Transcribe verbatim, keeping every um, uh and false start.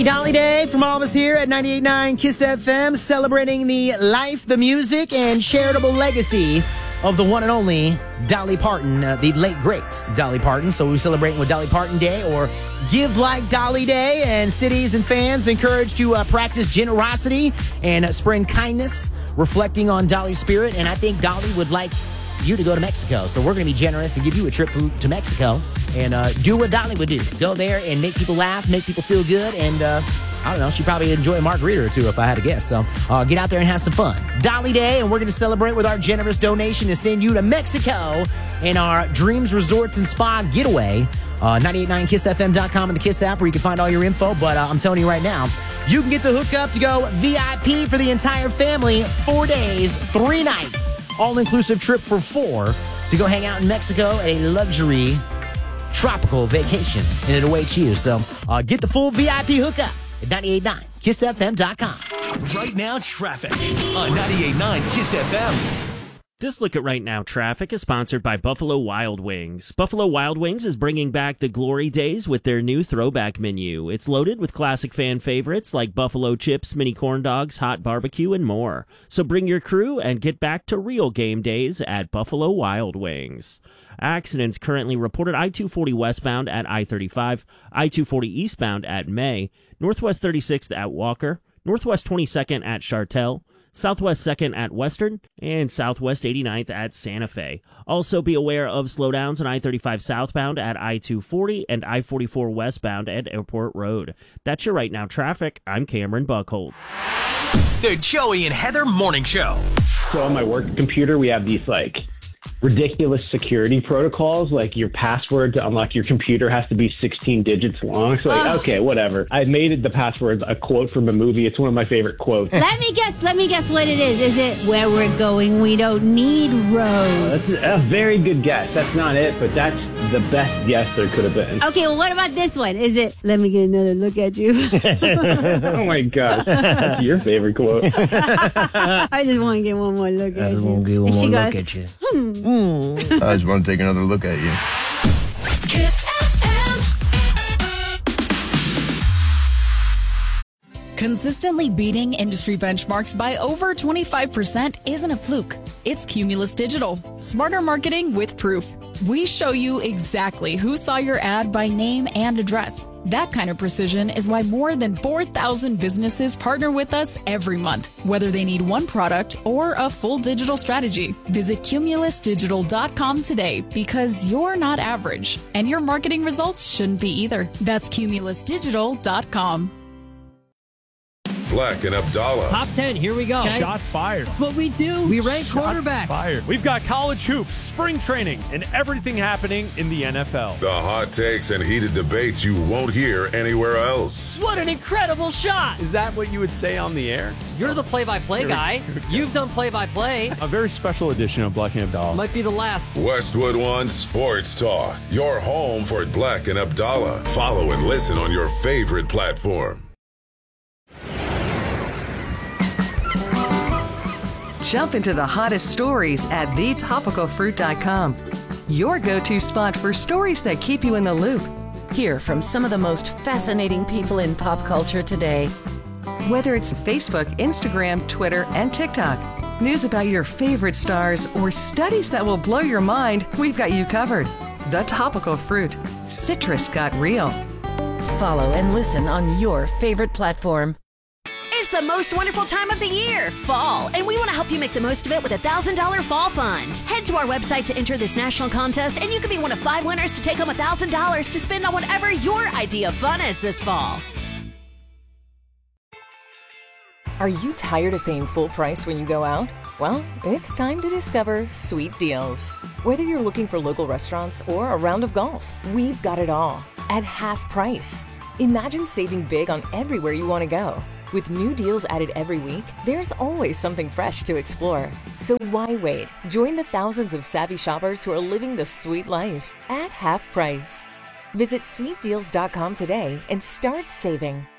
Happy Dolly Day from all of us here at ninety-eight point nine Kiss F M, celebrating the life, the music, and charitable legacy of the one and only Dolly Parton, uh, the late, great Dolly Parton. So we're celebrating with Dolly Parton Day, or Give Like Dolly Day, and cities and fans encouraged to uh, practice generosity and uh, spread kindness, reflecting on Dolly's spirit. And I think Dolly would like you to go to Mexico. So we're going to be generous and give you a trip to, to Mexico and uh, do what Dolly would do. Go there and make people laugh, make people feel good, and uh, I don't know, she'd probably enjoy a margarita or two if I had to guess. So uh, get out there and have some fun. Dolly Day, and we're going to celebrate with our generous donation to send you to Mexico in our Dreams Resorts and Spa getaway. Uh, ninety-eight point nine kiss f m dot com and the Kiss app, where you can find all your info. But uh, I'm telling you right now, you can get the hookup to go V I P for the entire family, four days, three nights, all-inclusive trip for four to go hang out in Mexico at a luxury tropical vacation, and it awaits you. So uh, get the full V I P hookup at ninety-eight point nine kiss f m dot com. Right Now Traffic on ninety-eight point nine Kiss F M. This look at Right Now Traffic is sponsored by Buffalo Wild Wings. Buffalo Wild Wings is bringing back the glory days with their new throwback menu. It's loaded with classic fan favorites like buffalo chips, mini corn dogs, hot barbecue, and more. So bring your crew and get back to real game days at Buffalo Wild Wings. Accidents currently reported: I two forty westbound at I thirty-five, I two forty eastbound at May, Northwest thirty-sixth at Walker, Northwest twenty-second at Chartel, Southwest second at Western, and Southwest eighty-ninth at Santa Fe. Also be aware of slowdowns on I thirty-five southbound at I two forty and I forty-four westbound at Airport Road. That's your Right Now Traffic. I'm Cameron Buckhold. The Joey and Heather Morning Show. So on my work computer, we have these like ridiculous security protocols, like your password to unlock your computer has to be sixteen digits long. So like, oh. okay, whatever. I made it the password a quote from a movie. It's one of my favorite quotes. Let me guess. Let me guess what it is. Is it where we're going? We don't need roads. That's a very good guess. That's not it, but that's the best guess there could have been. Okay, well, what about this one? Is it, let me get another look at you? Oh my gosh. That's your favorite quote. I just want to get one more look at I just you. want to get one And she more goes, look at you. Hmm. Mm. I just want to take another look at you. Kiss F M. Consistently beating industry benchmarks by over twenty-five percent isn't a fluke. It's Cumulus Digital. Smarter marketing with proof. We show you exactly who saw your ad by name and address. That kind of precision is why more than four thousand businesses partner with us every month, whether they need one product or a full digital strategy. Visit cumulus digital dot com today, because you're not average, and your marketing results shouldn't be either. That's cumulus digital dot com. Black and Abdallah. Top ten, here we go. Okay. Shots fired. That's what we do. We rank Shots quarterbacks. Fired. We've got college hoops, spring training, and everything happening in the N F L. The hot takes and heated debates you won't hear anywhere else. What an incredible shot. Is that what you would say on the air? You're the play-by-play guy. You've done play-by-play. A very special edition of Black and Abdallah. Might be the last. Westwood One Sports Talk. Your home for Black and Abdallah. Follow and listen on your favorite platform. Jump into the hottest stories at the topical fruit dot com. Your go-to spot for stories that keep you in the loop. Hear from some of the most fascinating people in pop culture today. Whether it's Facebook, Instagram, Twitter, and TikTok, news about your favorite stars, or studies that will blow your mind, we've got you covered. The Topical Fruit. Citrus got real. Follow and listen on your favorite platform. It's the most wonderful time of the year, fall, and we want to help you make the most of it with a one thousand dollars Fall Fund. Head to our website to enter this national contest, and you could be one of five winners to take home one thousand dollars to spend on whatever your idea of fun is this fall. Are you tired of paying full price when you go out? Well, it's time to discover Sweet Deals. Whether you're looking for local restaurants or a round of golf, we've got it all at half price. Imagine saving big on everywhere you want to go. With new deals added every week, there's always something fresh to explore. So why wait? Join the thousands of savvy shoppers who are living the sweet life at half price. Visit sweet deals dot com today and start saving.